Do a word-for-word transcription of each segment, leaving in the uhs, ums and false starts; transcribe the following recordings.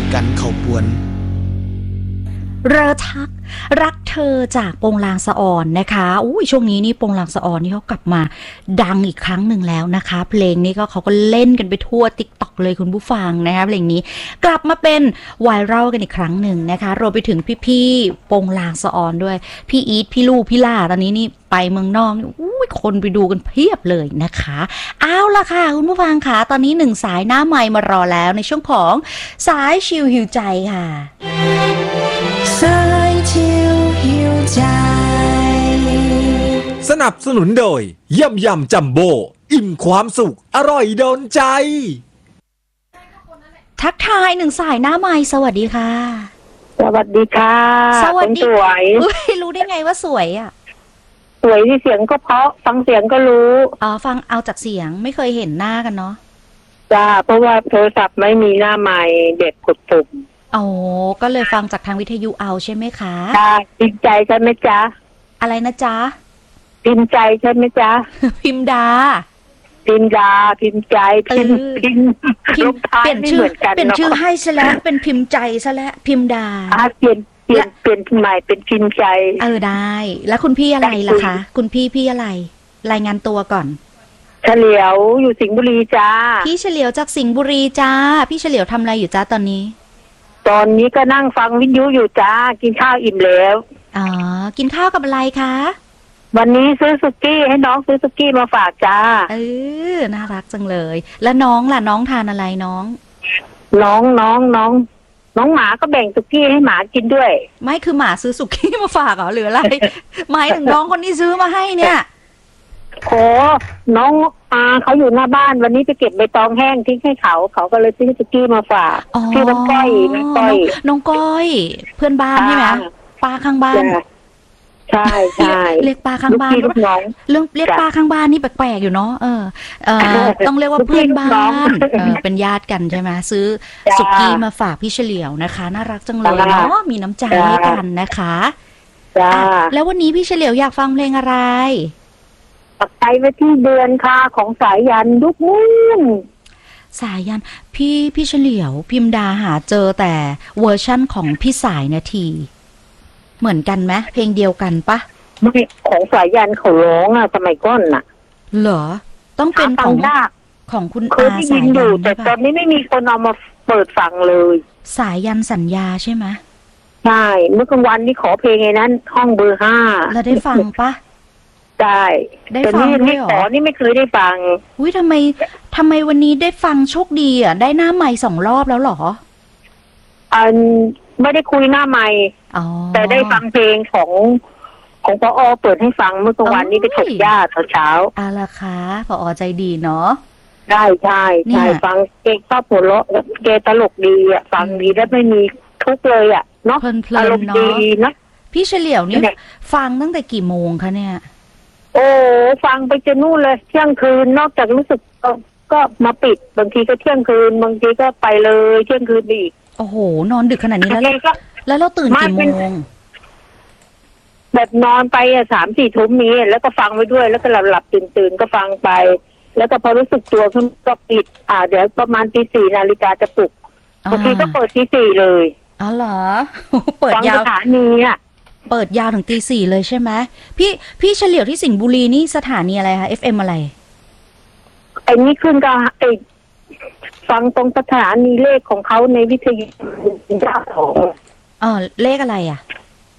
กันเขาปวนเรอทักรักเธอจากโปงลางสะออนนะคะอุ้ยช่วงนี้นี่โปงลางสะออนนี่เขากลับมาดังอีกครั้งหนึ่งแล้วนะคะเพลงนี้ก็เขาก็เล่นกันไปทั่ว ติ๊กต็อก เลยคุณผู้ฟังนะคะเพลงนี้กลับมาเป็นไวรัลกันอีกครั้งหนึ่งนะคะรวมไปถึงพี่ๆโปงลางสะออนด้วยพี่อีทพี่ลู่พี่ล่าตอนนี้นี่ไปเมืองนอกอุ้ยคนไปดูกันเพียบเลยนะคะเอาล่ะค่ะคุณผู้ฟังค่ะตอนนี้หนึ่งสายหน้าไมค์มารอแล้วในช่วงของสายชิลหิวใจค่ะสายชิลหิวใจสนับสนุนโดยยำยำจัมโบ้อิ่มความสุขอร่อยโดนใจทักทายหนึ่งสายหน้าไมค์สวัสดีค่ะสวัสดีค่ะสวัสดีสวยรู้ได้ไงว่าสวยอ่ะสวยที่เสียงก็เพราะฟังเสียงก็รู้อ๋อฟังเอาจากเสียงไม่เคยเห็นหน้ากันเนาะจ้าเพราะว่าโทรศัพท์ไม่มีหน้าไมค์เด็กกดปุ่มอ๋อก็เลยฟังจากทางวิทยุเอาใช่ไหมคะค่ะพิมพ์ใจใช่ไหมจ๊ะอะไรนะจ๊ะพิมพ์ใจใช่ไหมจ๊ะพิมดาพิมดาพิมพ์ใจพิมพิมพิมเปลี่ยนชื่อเปลี่ยนชื่อให้ซะแล้วเป็นพิมพ์ใจซะแล้วพิมดาอ่าเปลี่ยนเปลี่ยนเปลี่ยนใหม่เป็นพิมพ์ใจเออได้แล้วคุณพี่อะไรล่ะคะคุณพี่พี่อะไรรายงานตัวก่อนเฉลียวอยู่สิงห์บุรีจ้าพี่เฉลียวจากสิงห์บุรีจ้าพี่เฉลียวทำอะไรอยู่จ้าตอนนี้ตอนนี้ก็นั่งฟังวิทยุอยู่จ้ากินข้าวอิ่มแล้วอ๋อกินข้าวกับอะไรคะวันนี้ซื้อสุกี้ให้น้องซื้อสุกี้มาฝากจ้าเออน่ารักจังเลยแล้วน้องล่ะน้องทานอะไรน้องน้องน้องน้องน้องหมาก็แบ่งสุกี้ให้หมากินด้วยไม่คือหมาซื้อสุกี้มาฝากเหรอหรืออะไรหมายถึงน้องคนนี้ซื้อมาให้เนี่ยโอ้น้องอาเขาอยู่หน้าบ้านวันนี้ไปเก็บใบตองแห้งทิ้งให้เขาเขาก็เลยซื้อสุกี้มาฝากชื่อน้องก้อยน้องก้อยน้องก้อยเพื่อนบ้านใช่ไหมป้าข้างบ้านใช่ใช่เรียกป้าข้างบ้านเรื่องเรียกป้าข้างบ้านนี่แปลกๆอยู่เนาะเออเออต้องเรียกว่าเพื่อนบ้านเออเป็นญาติกันใช่ไหมซื้อสุกี้มาฝากพี่เฉลียวนะคะน่ารักจังเลยเนาะมีน้ำใจให้กันนะคะแล้ววันนี้พี่เฉลียวอยากฟังเพลงอะไรปักใจไว้ที่เดือนค่ะของสายยันยุคมุ่งสายยันพี่พี่เฉลียวพิมดาหาเจอแต่เวอร์ชั่นของพี่สายนาทีเหมือนกันไหมเพลงเดียวกันปะไม่ของสายยันเขาร้องอะสมัยก่อนน่ะเหรอต้องเป็นของของคุณอาสายยันแต่ตอนนี้ไม่มีคนเอามาเปิดฟังเลยสายยันสัญญาใช่ไหมใช่เมื่อกลางวันนี่ขอเพลงไอ้นั้นห้องเบอร์ห้าแล้วได้ฟังปะได้ได้ฟังด้วยเหรอขอนี่ไม่เคยได้ฟังอุ้ยทำไมทำไมวันนี้ได้ฟังโชคดีอ่ะได้หน้าใหม่สองรอบแล้วเหรออันไม่ได้คุยหน้าใหม่แต่ได้ฟังเพลงของของปอเปิดให้ฟังเมื่อกลางวันนี้ไปถกหญ้าเช้าๆอะล่ะคะปอใจดีเนาะได้ใช่ใช่ฟังเก่งชอบหัวเราะแกตลกดีอ่ะฟังดีแล้วไม่มีทุกเลยอ่ะเนาะอารมณ์ดีนะพี่เฉลียวนี่ฟังตั้งแต่กี่โมงคะเนี่ยโอ้ฟังไปจนนู่นเลยเที่ยงคืนนอกจากรู้สึกก็มาปิดบางทีก็เที่ยงคืนบางทีก็ไปเลยเที่ยงคืนอีกโอ้โหนอนดึกขนาดนี้แล้วแล้วเราตื่นกี่โมงแบบนอนไปอ่ะสามสี่ทุ่มนี้แล้วก็ฟังไปด้วยแล้วก็หลับหลับตื่นตื่นก็ฟังไปแล้วก็พอรู้สึกตัวขึ้นก็ปิดอ่าเดี๋ยวประมาณตีสี่นาฬิกาจะปลุกบางทีก็เปิดตีสี่เลยอ๋อเหรอเปิดยาวสถานีอ่ะเปิดยาวถึงตีสี่เลยใช่ไหมพี่พี่เฉลียวที่สิงห์บุรีนี่สถานีอะไรคะ เอฟ เอ็ม อะไรไอ้นี่ขึ้นก็ไอ้ฟังตรงสถานีเลขของเขาในวิทยุเจ้าของเออเลขอะไรอ่ะ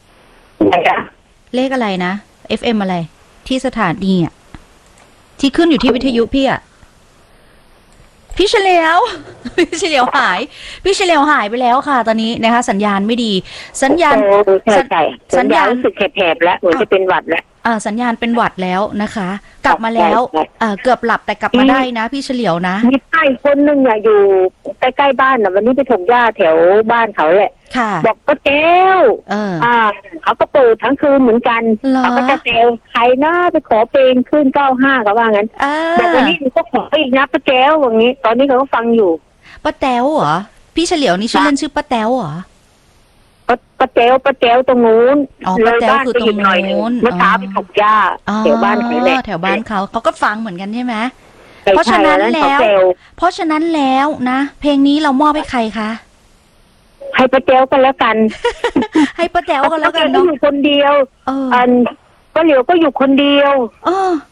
เลขอะไรนะ เอฟ เอ็ม อะไรที่สถานีอ่ะที่ขึ้นอยู่ที่วิทยุพี่อ่ะพี่เฉลียวพี่เฉลียวหายพี่เฉลียวหายไปแล้วค่ะตอนนี้นะคะสัญญาณไม่ดีสัญญาณสัญญาณรู้สึกแผลบๆแล้วเหมือนจะเป็นหวัดแล้วอ่าสัญญาณเป็นหวัดแล้วนะคะกลับมาแล้วอ่าเกือบหลับแต่กลับมาได้นะพี่เฉลียวนะมีใกล้คนนึงอ่ะอยู่ใกล้ๆบ้านน่ะวันนี้ไปถมหญ้าแถวบ้านเขาแหละบอกก็แก้วอ่าเขาก็เปิดทั้งคืนเหมือนกันเขาก็จะแซวใครน่าไปขอเพลงขึ้นเก้าห้าเขาว่างั้นบอกวันนี้ก็ขออีกนะป้าแก้วอย่างนี้ตอนนี้เขาก็ฟังอยู่ป้าแต้วเหรอพี่เฉลียวนี่ชื่อเล่นชื่อป้าแต้วเหรอป้าแก้วป้าแก้วตรงนู้นเลยบ้านคือตรงนู้นเมื่อเช้าไปถกหญ้าแถวบ้านเขาแหละแถวบ้านเขาเขาก็ฟังเหมือนกันใช่ไหมเพราะฉะนั้นแล้วเพราะฉะนั้นแล้วนะเพลงนี้เรามอบให้ใครคะป้าแจ๋วกันแล้วกันให้ป้าแจ๋วกันแล้วกันเนาะเนาะอยู่คนเดียวเอออันป้าเหลียวก็อยู่คนเดียวเออ